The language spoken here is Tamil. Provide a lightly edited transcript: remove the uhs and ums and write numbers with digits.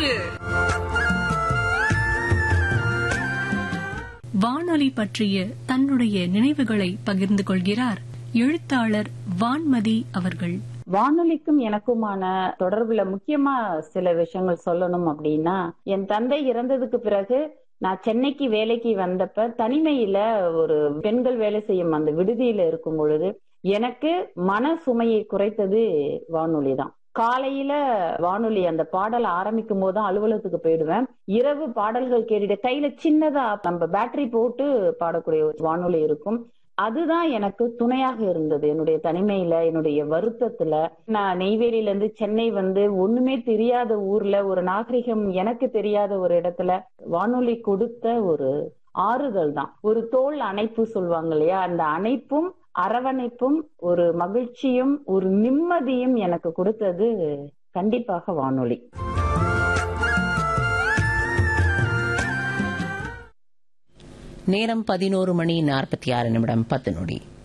வானொலி பற்றிய தன்னுடைய நினைவுகளை பகிர்ந்து கொள்கிறார் எழுத்தாளர் வான்மதி அவர்கள். வானொலிக்கும் எனக்குமான தொடர்புல முக்கியமா சில விஷயங்கள் சொல்லணும் அப்படின்னா, என் தந்தை இறந்ததுக்கு பிறகு நான் சென்னைக்கு வேலைக்கு வந்தப்ப தனிமையில ஒரு பெண்கள் வேலை செய்யும் அந்த விடுதியில இருக்கும் பொழுது எனக்கு மன சுமையை குறைத்தது வானொலி தான். காலையில வானொலி அந்த பாடல் ஆரம்பிக்கும் போதுதான் அலுவலகத்துக்கு போயிடுவேன். இரவு பாடல்கள் கேட்டுட்டு கையில சின்னதா நம்ம பேட்டரி போட்டு பாடக்கூடிய வானொலி இருக்கும். அதுதான் எனக்கு துணையாக இருந்தது என்னுடைய தனிமையில, என்னுடைய வருத்தத்துல. நான் நெய்வேலியில இருந்து சென்னை வந்து ஒண்ணுமே தெரியாத ஊர்ல, ஒரு நாகரிகம் எனக்கு தெரியாத ஒரு இடத்துல வானொலி கொடுத்த ஒரு ஆறுதல் தான். ஒரு தோள் அணைப்பு சொல்லுவாங்க இல்லையா, அந்த அணைப்பும் அரவணைப்பும் ஒரு மகிழ்ச்சியும் ஒரு நிம்மதியும் எனக்கு கொடுத்தது கண்டிப்பாக வானொலி. நேரம் 11:46 10 நொடி.